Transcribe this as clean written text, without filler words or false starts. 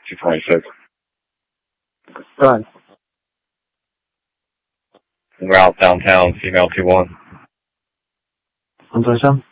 226. Go ahead. Route downtown, female 21. 我左上。